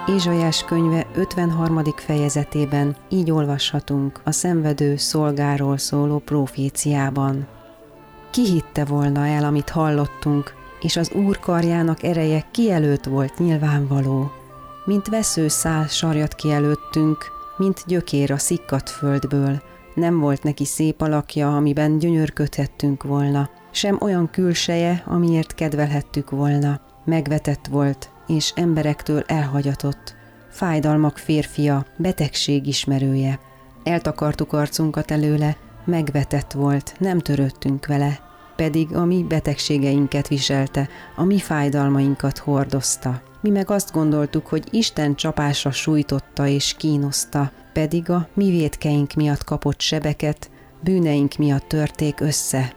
Ézsaiás könyve 53. fejezetében így olvashatunk a szenvedő szolgáról szóló próféciában. Ki hitte volna el, amit hallottunk, és az Úr karjának ereje kielőtt volt nyilvánvaló. Mint veszőszál sarjat kielőttünk, mint gyökér a szikkadt földből. Nem volt neki szép alakja, amiben gyönyörködhettünk volna, sem olyan külseje, amiért kedvelhettük volna. Megvetett volt, és emberektől elhagyatott. Fájdalmak férfia, betegség ismerője. Eltakartuk arcunkat előle, megvetett volt, nem törődtünk vele, pedig a mi betegségeinket viselte, a mi fájdalmainkat hordozta. Mi meg azt gondoltuk, hogy Isten csapásra sújtotta és kínoszta, pedig a mi vétkeink miatt kapott sebeket, bűneink miatt törték össze.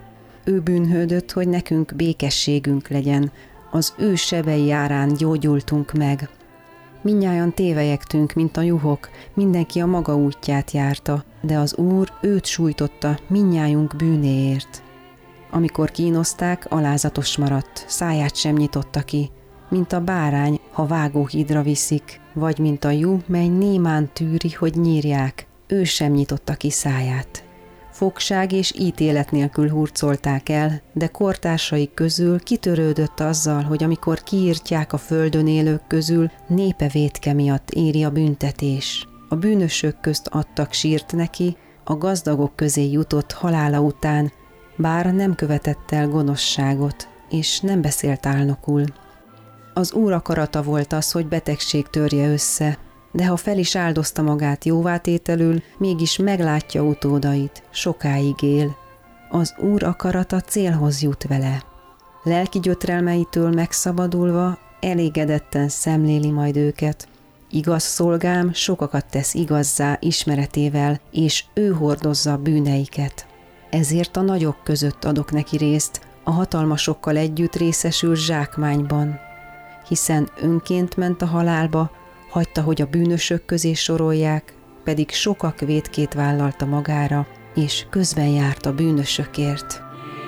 Ő bűnhődött, hogy nekünk békességünk legyen, az ő sebei árán gyógyultunk meg. Mindnyájan tévelyegtünk, mint a juhok, mindenki a maga útját járta, de az Úr őt sújtotta mindnyájunk bűnéért. Amikor kínozták, alázatos maradt, száját sem nyitotta ki, mint a bárány, ha vágóhídra viszik, vagy mint a juh, mely némán tűri, hogy nyírják, ő sem nyitotta ki száját. Fogság és ítélet nélkül hurcolták el, de kortársai közül kitörődött azzal, hogy amikor kiírtják a földön élők közül, népe vétke miatt éri a büntetés. A bűnösök közt adtak sírt neki, a gazdagok közé jutott halála után, bár nem követett el gonoszságot, és nem beszélt álnokul. Az Úr akarata volt az, hogy betegség törje össze, de ha fel is áldozta magát jóvátételül, mégis meglátja utódait, sokáig él. Az Úr akarata célhoz jut vele. Lelki gyötrelmeitől megszabadulva elégedetten szemléli majd őket. Igaz szolgám sokakat tesz igazzá ismeretével, és ő hordozza bűneiket. Ezért a nagyok között adok neki részt, a hatalmasokkal együtt részesül zsákmányban. Hiszen önként ment a halálba, hagyta, hogy a bűnösök közé sorolják, pedig sokak vétkét vállalta magára, és közben járt a bűnösökért.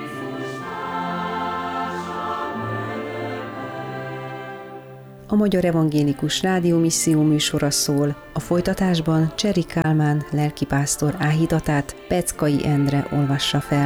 A Magyar Evangélikus Rádió misszió műsora szól, a folytatásban Cseri Kálmán lelkipásztor áhítatát Peckai Endre olvassa fel.